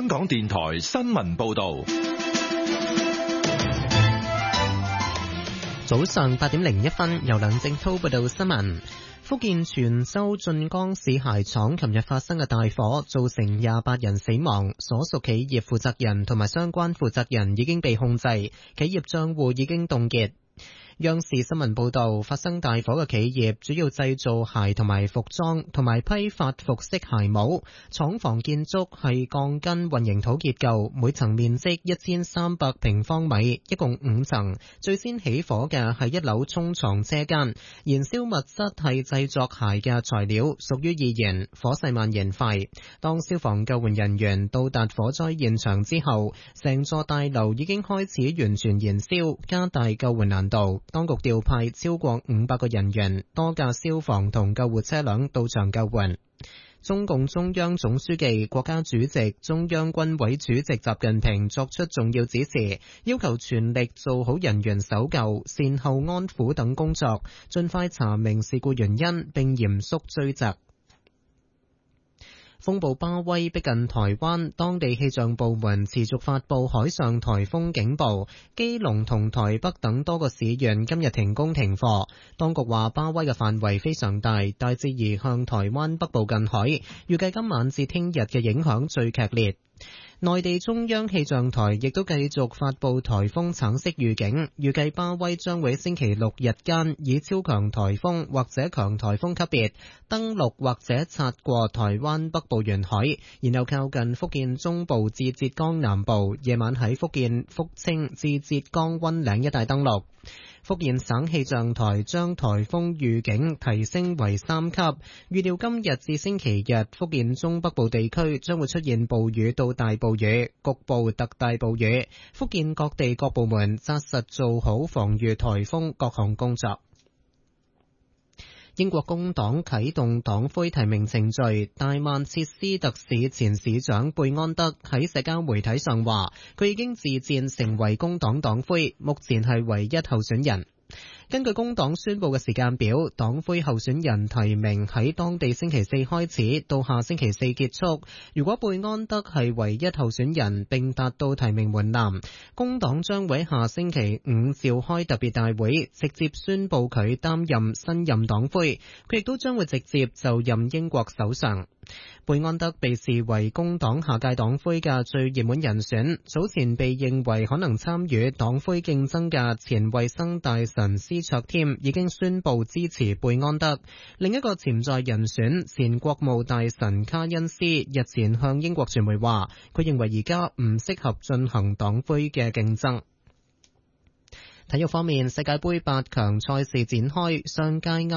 香港電台新聞報道。 早上8點01分，由梁正濤報道新聞。福建泉州晉江市鞋廠琴日發生嘅大火，造成28人死亡，所屬企業負責人同埋相關負責人已經被控制，企業賬戶已經凍結。央視新聞報道，發生大火嘅企業主要製造鞋同埋服裝，同埋批發服飾鞋帽。廠房建築係鋼筋混凝土結構，每層面積1300平方米，一共5層。最先起火嘅係一樓沖床車間，燃燒物質係製作鞋嘅材料，屬於易燃，火勢蔓延快。當消防救援人員到達火災現場之後，成座大樓已經開始完全燃燒，加大救援難度。當局調派超過500個人員，多架消防同救護車輛到場救援。中共中央總書記、國家主席、中央軍委主席習近平作出重要指示，要求全力做好人員搜救、善後安撫等工作，盡快查明事故原因並嚴肅追責。風暴巴威逼近台灣，當地氣象部門持續發佈海上颱風警報，基隆同台北等多個市縣今日停工停課。當局話巴威嘅範圍非常大，大致移向台灣北部近海，預計今晚至聽日嘅影響最劇烈。內地中央氣象台亦都繼續發佈颱風橙色預警，預計巴威將會星期六日間以超強颱風或者強颱風級別登陸或者擦過台灣北部沿海，然後靠近福建中部至浙江南部，夜晚喺福建福清至浙江溫嶺一帶登陸。福建省氣象台將颱風預警提升為3級，預料今日至星期日，福建中北部地區將會出現暴雨到大暴雨，局部特大暴雨。福建各地各部門紮實做好防禦颱風各項工作。英國工黨啟動黨魁提名程序，大曼徹斯特市前市長貝安德喺社交媒體上話，佢已經自薦成為工黨黨魁，目前係唯一候選人。根據工黨宣布嘅時間表，黨魁候選人提名喺當地星期四開始，到下星期四結束。如果貝安德係唯一候選人並達到提名門檻，工黨將會下星期五召開特別大會，直接宣布佢擔任新任黨魁。佢亦都將會直接就任英國首相。貝安德被視為工黨下屆黨魁嘅最熱門人選，早前被認為可能參與黨魁競爭嘅前衛生大臣斯卓添已經宣布支持貝安德。另一個潛在人選前國務大臣卡恩斯日前向英國傳媒話，佢認為而家唔適合進行黨魁嘅競爭。體育方面，世界盃8強賽事展開，上屆